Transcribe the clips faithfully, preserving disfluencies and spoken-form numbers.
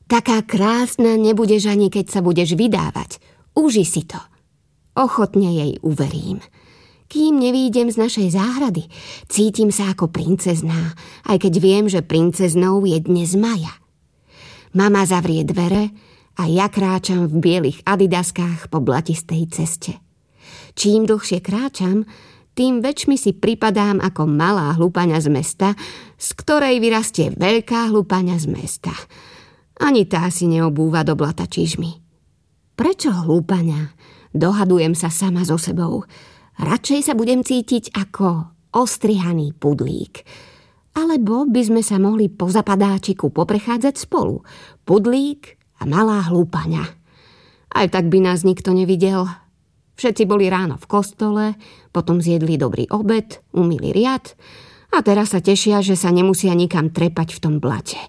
Taká krásna nebudeš ani keď sa budeš vydávať. Uži si to. Ochotne jej uverím. Kým nevídem z našej záhrady, cítim sa ako princezná, aj keď viem, že princeznou je dnes Maja. Mama zavrie dvere a ja kráčam v bielých adidaskách po blatistej ceste. Čím dlhšie kráčam, tým väčšmi si pripadám ako malá hlupaňa z mesta, z ktorej vyrastie veľká hlupaňa z mesta. Ani tá si neobúva do blata čižmy. Prečo hlupaňa? Dohadujem sa sama so sebou. Radšej sa budem cítiť ako ostrihaný pudlík. Alebo by sme sa mohli po zapadáčiku poprechádzať spolu. Pudlík a malá hlupaňa. Aj tak by nás nikto nevidel. Všetci boli ráno v kostole, potom zjedli dobrý obed, umyli riad a teraz sa tešia, že sa nemusia nikam trepať v tom blate.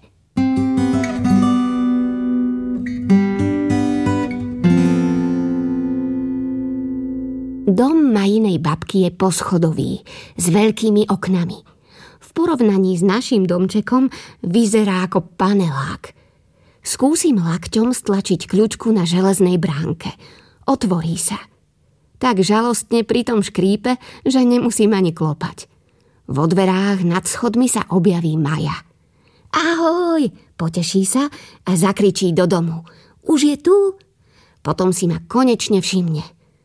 Dom Majinej babky je poschodový, s veľkými oknami. V porovnaní s naším domčekom vyzerá ako panelák. Skúsim lakťom stlačiť kľučku na železnej bránke. Otvorí sa. Tak žalostne pri tom škrípe, že nemusím ani klopať. Vo dverách nad schodmi sa objaví Maja. Ahoj, poteší sa a zakričí do domu. Už je tu? Potom si ma konečne všimne.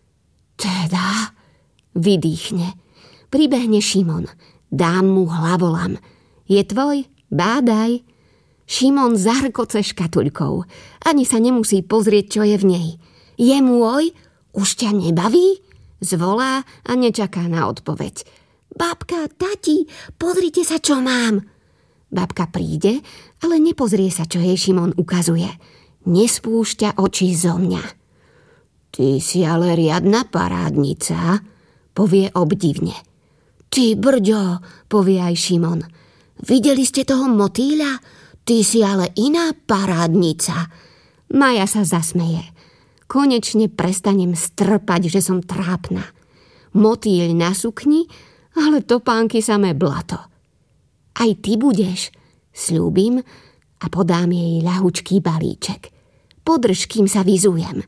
Teda, vydýchne. Pribehne Šimon. Dám mu hlavolam. Je tvoj? Bádaj. Šimon zahrkoce škatuľkou. Ani sa nemusí pozrieť, čo je v nej. Je môj? Už ťa nebaví? Zvolá a nečaká na odpoveď. Babka, tati, pozrite sa, čo mám. Babka príde, ale nepozrie sa, čo jej Šimon ukazuje. Nespúšťa oči zo mňa. Ty si ale riadna parádnica, povie obdivne. Ty brďo, povie aj Šimon. Videli ste toho motýľa? Ty si ale iná parádnica. Maja sa zasmeje. Konečne prestanem strpať, že som trápna. Motýľ na sukni, ale topánky samé blato. Aj ty budeš, sľúbim a podám jej ľahučký balíček. Podrž, kým sa vyzujem.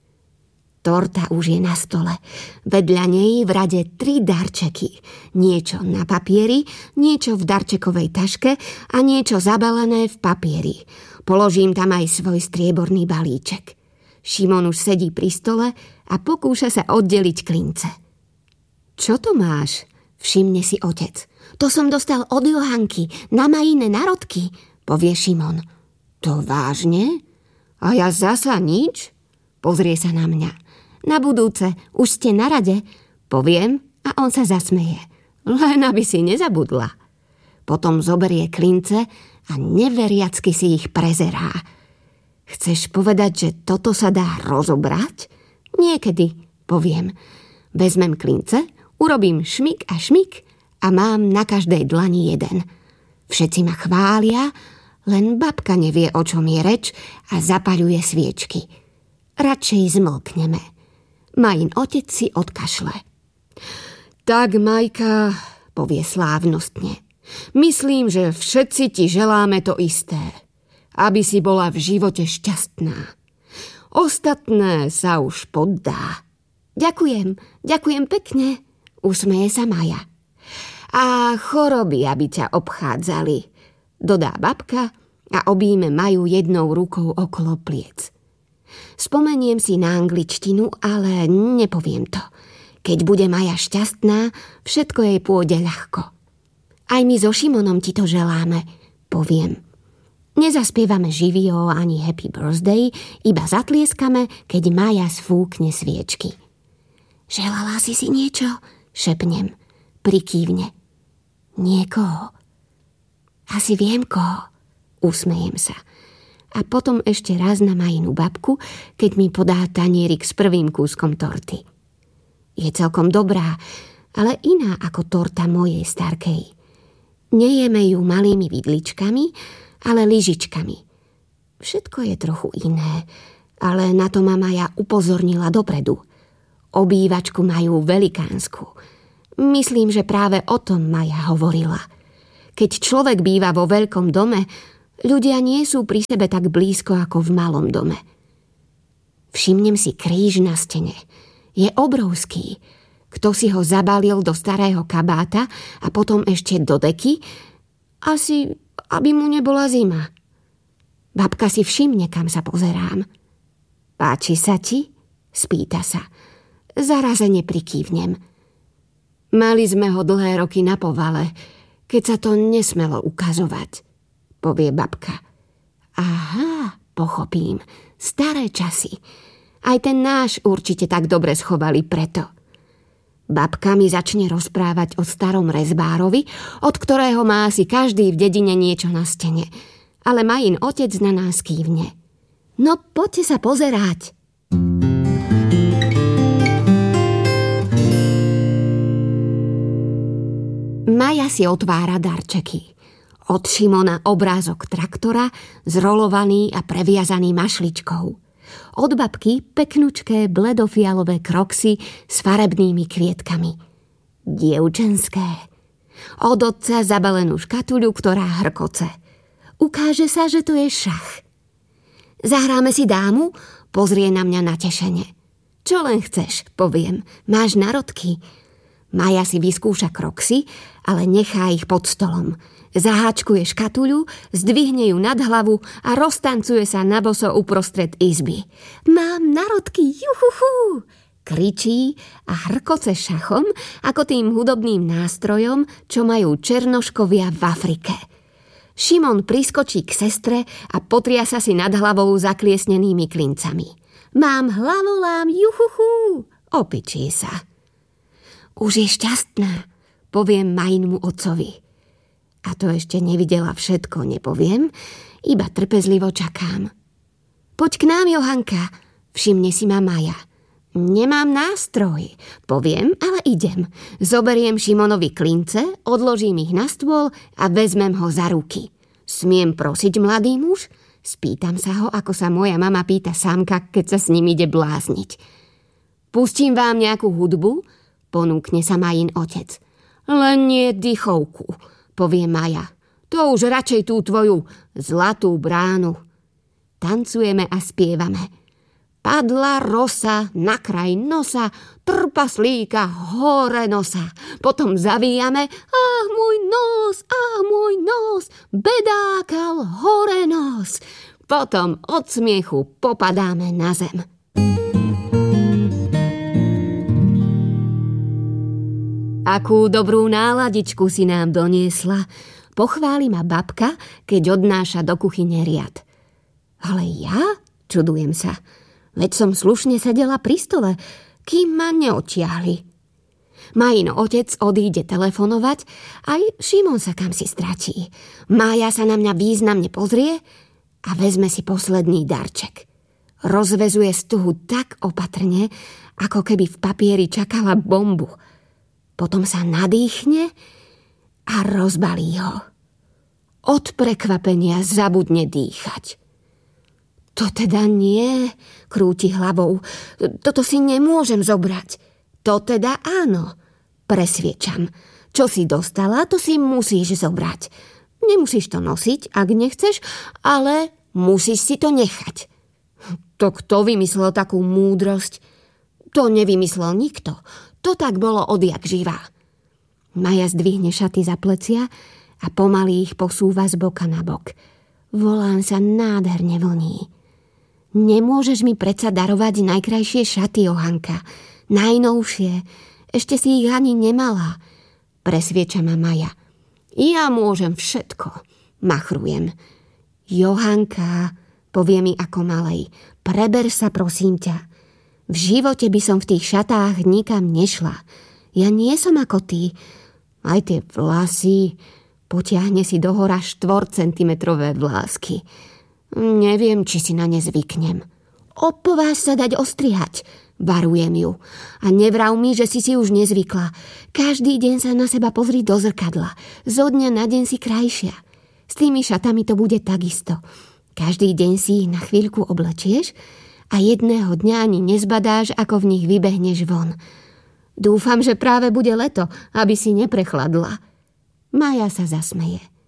Torta už je na stole. Vedľa nej v rade tri darčeky. Niečo na papieri, niečo v darčekovej taške a niečo zabalené v papieri. Položím tam aj svoj strieborný balíček. Šimon už sedí pri stole a pokúša sa oddeliť klince. Čo to máš? Všimne si otec. To som dostal od Johanky na Majine narodky, povie Šimon. To vážne? A ja zasa nič? Pozrie sa na mňa. Na budúce, už ste na rade, poviem a on sa zasmeje. Len aby si nezabudla. Potom zoberie klince a neveriacky si ich prezerá. Chceš povedať, že toto sa dá rozobrať? Niekedy, poviem. Vezmem klince, urobím šmik a šmik a mám na každej dlani jeden. Všetci ma chvália, len babka nevie, o čom je reč a zapaľuje sviečky. Radšej zmlkneme. Majin otec si odkašle. Tak, Majka, povie slávnostne. Myslím, že všetci ti želáme to isté. Aby si bola v živote šťastná. Ostatné sa už poddá. Ďakujem, ďakujem pekne, usmeje sa Maja. A choroby, aby ťa obchádzali, dodá babka a objíme Maju jednou rukou okolo pliec. Spomeniem si na angličtinu, ale nepoviem to. Keď bude Maja šťastná, všetko jej pôjde ľahko. Aj my so Šimonom ti to želáme, poviem. Nezaspievame živio ani happy birthday, iba zatlieskame, keď Maja sfúkne sviečky. Želala si si niečo? Šepnem. Prikývne. Niekoho. Asi viem koho. Usmejem sa. A potom ešte raz na Majinu babku, keď mi podá tanierik s prvým kúskom torty. Je celkom dobrá, ale iná ako torta mojej starkej. Nejeme ju malými vidličkami, ale lyžičkami. Všetko je trochu iné, ale na to ma Maja upozornila dopredu. Obývačku majú velikánsku. Myslím, že práve o tom Maja hovorila. Keď človek býva vo veľkom dome, Ľudia nie sú pri sebe tak blízko ako v malom dome. Všimnem si kríž na stene. Je obrovský. Kto si ho zabalil do starého kabáta a potom ešte do deky? Asi, aby mu nebola zima. Babka si všimne, kam sa pozerám. Páči sa ti? Spýta sa. Zarazene prikývnem. Mali sme ho dlhé roky na povale, keď sa to nesmelo ukazovať, povie babka. Aha, pochopím. Staré časy. Aj ten náš určite tak dobre schovali preto. Babka mi začne rozprávať o starom rezbárovi, od ktorého má asi každý v dedine niečo na stene. Ale Majin otec na nás kývne. No poďte sa pozerať. Maja si otvára darčeky. Od Šimona obrázok traktora, zrolovaný a previazaný mašličkou. Od babky peknučké bledofialové kroksy s farebnými kvietkami. Dievčenské. Od otca zabalenú škatuľu, ktorá hrkoce. Ukáže sa, že to je šach. Zahráme si dámu? Pozrie na mňa natešene. Čo len chceš, poviem. Máš narodky. Maja si vyskúša kroksy, ale nechá ich pod stolom. Zaháčkuje škatuľu, zdvihne ju nad hlavu a roztancuje sa naboso uprostred izby. Mám narodky, juhuhu! Kričí a hrkoce šachom ako tým hudobným nástrojom, čo majú černoškovia v Afrike. Šimon priskočí k sestre a potriasa si nad hlavou zakliesnenými klincami. Mám hlavolám, juhuhu! Opičí sa. Už je šťastná, poviem Majinmu otcovi. A to ešte nevidela všetko, nepoviem, iba trpezlivo čakám. Poď k nám, Johanka, všimne si ma Maja. Nemám nástroj, poviem, ale idem. Zoberiem Šimonovi klince, odložím ich na stôl a vezmem ho za ruky. Smiem prosiť, mladý muž? Spýtam sa ho, ako sa moja mama pýta sámka, keď sa s ním ide blázniť. Pustím vám nejakú hudbu? Ponúkne sa Majin otec. Len nie dychovku, povie Maja. To už radšej tú tvoju zlatú bránu. Tancujeme a spievame. Padla rosa na kraj nosa, trpaslíka hore nosa. Potom zavíjame. Ach, môj nos, ach, môj nos, bedákal hore nos. Potom od smiechu popadáme na zem. Akú dobrú náladičku si nám doniesla, pochváli ma babka, keď odnáša do kuchyne riad. Ale ja? Čudujem sa. Veď som slušne sedela pri stole, kým ma neodtiahli. Majin otec odíde telefonovať, aj Šimon sa kam si stratí. Mája sa na mňa významne pozrie a vezme si posledný darček. Rozvezuje stuhu tak opatrne, ako keby v papieri čakala bombu. Potom sa nadýchne a rozbalí ho. Od prekvapenia zabudne dýchať. To teda nie, krúti hlavou. Toto si nemôžem zobrať. To teda áno, presviečam. Čo si dostala, to si musíš zobrať. Nemusíš to nosiť, ak nechceš, ale musíš si to nechať. To kto vymyslel takú múdrosť? To nevymyslel nikto. To tak bolo odjak živá. Maja zdvihne šaty za plecia a pomaly ich posúva z boka na bok. Volán sa nádherne vlní. Nemôžeš mi predsa darovať najkrajšie šaty, Johanka. Najnovšie. Ešte si ich ani nemala. Presvieča ma Maja. Ja môžem všetko. Machrujem. Johanka, povie mi ako malej, preber sa, prosím ťa. V živote by som v tých šatách nikam nešla. Ja nie som ako ty. Aj tie vlasy. Potiahne si dohora štvorcentimetrové vlásky. Neviem, či si na ne zvyknem. Opováž sa dať ostrihať, varujem ju. A nevrav mi, že si si už nezvykla. Každý deň sa na seba pozri do zrkadla. Zo dňa na deň si krajšia. S tými šatami to bude takisto. Každý deň si ich na chvíľku oblečieš a jedného dňa ani nezbadáš, ako v nich vybehneš von. Dúfam, že práve bude leto, aby si neprechladla. Maja sa zasmeje.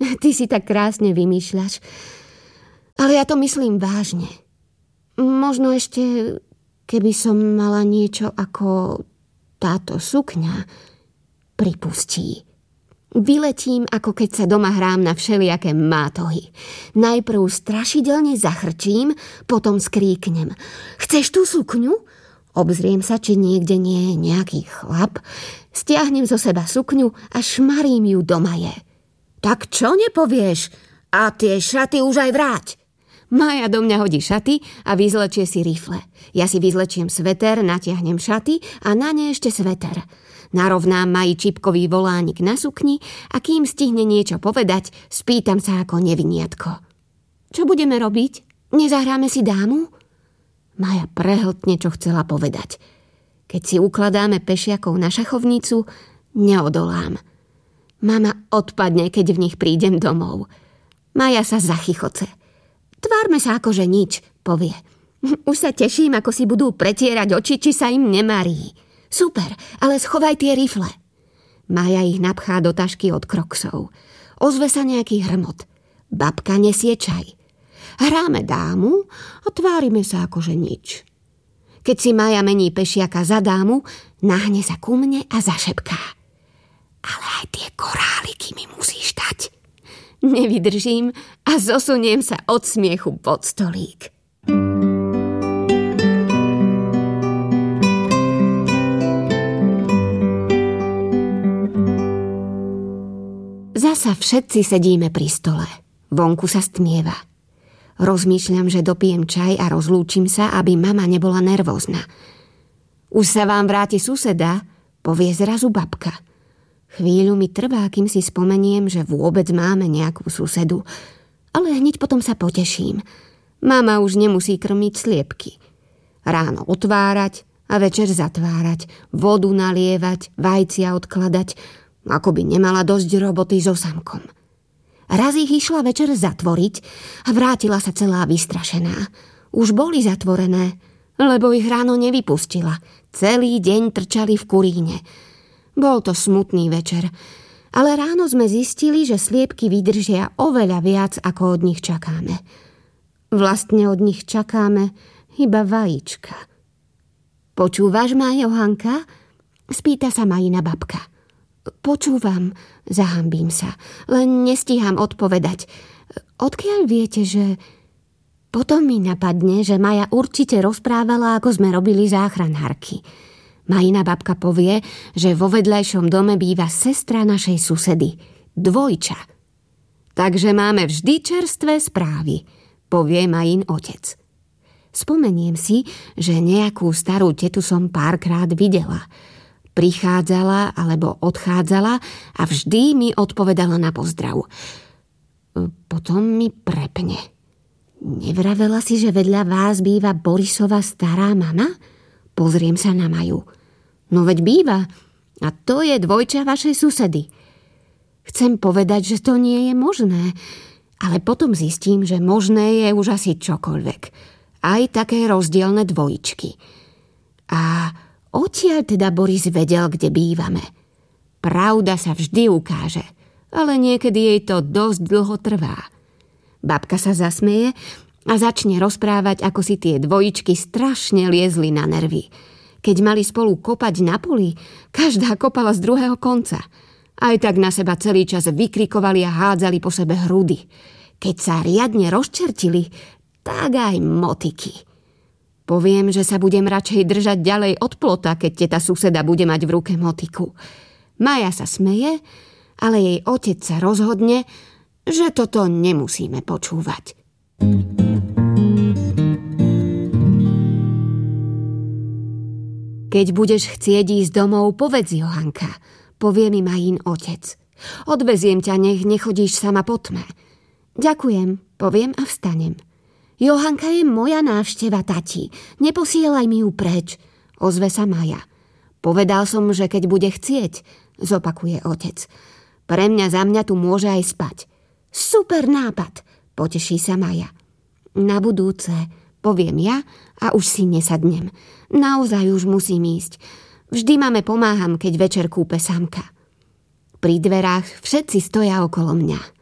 Ty si tak krásne vymýšľaš. Ale ja to myslím vážne. Možno ešte, keby som mala niečo ako táto sukňa, pripustí. Vyletím, ako keď sa doma hrám na všelijaké mátohy. Najprv strašidelne zachrčím, potom skríknem. Chceš tú sukňu? Obzriem sa, či niekde nie je nejaký chlap. Stiahnem zo seba sukňu a šmarím ju do Maje. Tak čo nepovieš? A tie šaty už aj vráť. Maja do mňa hodí šaty a vyzlečie si rifle. Ja si vyzlečiem sveter, natiahnem šaty a na ne ešte sveter. Narovnám Maji čipkový volánik na sukni a kým stihne niečo povedať, spýtam sa ako neviniatko. Čo budeme robiť? Nezahráme si dámu? Maja prehltne, čo chcela povedať. Keď si ukladáme pešiakov na šachovnicu, neodolám. Mama odpadne, keď v nich prídem domov. Maja sa zachychoce. Tvárme sa ako, že nič, povie. Už sa teším, ako si budú pretierať oči, či sa im nemarí. Super, ale schovaj tie rifle. Maja ich napchá do tašky od kroksov. Ozve sa nejaký hrmot. Babka nesie čaj. Hráme dámu a tvárime sa ako, že nič. Keď si Maja mení pešiaka za dámu, nahne sa ku mne a zašepká. Ale aj tie koráliky mi musíš dať. Nevydržím a zosuniem sa od smiechu pod stolík. Zasa všetci sedíme pri stole. Vonku sa stmieva. Rozmýšľam, že dopijem čaj a rozlúčim sa, aby mama nebola nervózna. Už sa vám vráti suseda, povie zrazu babka. Chvíľu mi trvá, kým si spomeniem, že vôbec máme nejakú susedu. Ale hneď potom sa poteším. Mama už nemusí krmiť sliepky. Ráno otvárať a večer zatvárať, vodu nalievať, vajcia odkladať, ako by nemala dosť roboty so samkom. Raz ich išla večer zatvoriť a vrátila sa celá vystrašená. Už boli zatvorené, lebo ich ráno nevypustila. Celý deň trčali v kuríne. Bol to smutný večer, ale ráno sme zistili, že sliepky vydržia oveľa viac, ako od nich čakáme. Vlastne od nich čakáme iba vajíčka. Počúvaš ma, Johanka? Spýta sa Majina babka. Počúvam, zahambím sa, len nestíham odpovedať. Odkiaľ viete, že... Potom mi napadne, že Maja určite rozprávala, ako sme robili záchranárky. Majina babka povie, že vo vedľajšom dome býva sestra našej susedy, dvojča. Takže máme vždy čerstvé správy, povie Majin otec. Spomeniem si, že nejakú starú tetu som párkrát videla. Prichádzala alebo odchádzala a vždy mi odpovedala na pozdrav. Potom mi prepne. Nevravela si, že vedľa vás býva Borisova stará mama? Pozriem sa na Maju. No veď býva. A to je dvojča vašej susedy. Chcem povedať, že to nie je možné, ale potom zistím, že možné je už asi čokoľvek. Aj také rozdielne dvojičky. A odtiaľ teda Boris vedel, kde bývame. Pravda sa vždy ukáže, ale niekedy jej to dosť dlho trvá. Babka sa zasmeje a začne rozprávať, ako si tie dvojičky strašne liezli na nervy. Keď mali spolu kopať na poli, každá kopala z druhého konca. Aj tak na seba celý čas vykrikovali a hádzali po sebe hrudy. Keď sa riadne rozčertili, tak aj motiky. Poviem, že sa budem radšej držať ďalej od plota, keď teta suseda bude mať v ruke motiku. Maja sa smeje, ale jej otec sa rozhodne, že toto nemusíme počúvať. Keď budeš chcieť ísť domov, povedz, Johanka, povie mi Majin otec. Odveziem ťa, nech nechodíš sama po tme. Ďakujem, poviem a vstanem. Johanka je moja návšteva, tati. Neposielaj mi ju preč, ozve sa Maja. Povedal som, že keď bude chcieť, zopakuje otec. Pre mňa za mňa tu môže aj spať. Super nápad, poteší sa Maja. Na budúce, poviem ja a už si nesadnem. Naozaj už musím ísť. Vždy mame pomáham, keď večer kúpe samka. Pri dverách všetci stoja okolo mňa.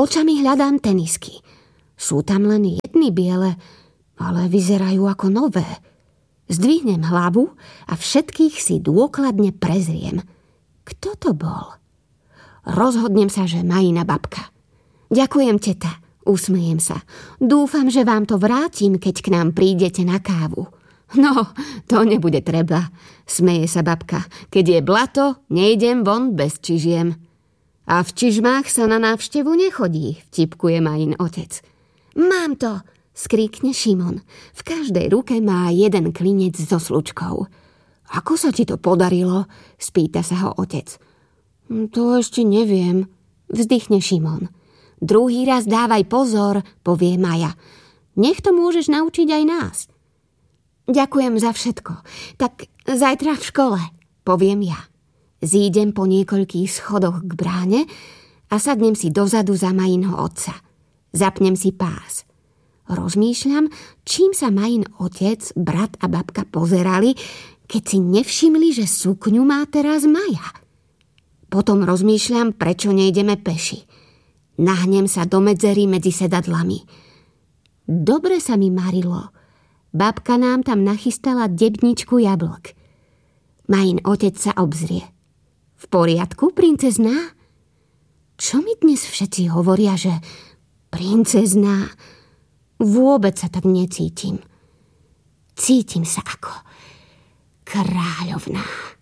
Očami hľadám tenisky. Sú tam len jedny biele, ale vyzerajú ako nové. Zdvihnem hlavu a všetkých si dôkladne prezriem. Kto to bol? Rozhodnem sa, že Majina babka. Ďakujem, teta, usmejem sa. Dúfam, že vám to vrátim, keď k nám prídete na kávu. No, to nebude treba, smeje sa babka. Keď je blato, nejdem von bez čižiem. A v čižmách sa na návštevu nechodí, vtipkuje Majin otec. Mám to, skríkne Šimon. V každej ruke má jeden klinec so slučkou. Ako sa ti to podarilo? Spýta sa ho otec. To ešte neviem, vzdychne Šimon. Druhý raz dávaj pozor, povie Maja. Nech to môžeš naučiť aj nás. Ďakujem za všetko. Tak zajtra v škole, poviem ja. Zídem po niekoľkých schodoch k bráne a sadnem si dozadu za Majinho otca. Zapnem si pás. Rozmýšľam, čím sa Majin otec, brat a babka pozerali, keď si nevšimli, že sukňu má teraz Maja. Potom rozmýšľam, prečo nejdeme peši. Nahnem sa do medzery medzi sedadlami. Dobre sa mi marilo. Babka nám tam nachystala debničku jablk. Majin otec sa obzrie. V poriadku, princezná? Čo mi dnes všetci hovoria, že princezná? Vôbec sa tak necítim. Cítim sa ako kráľovná.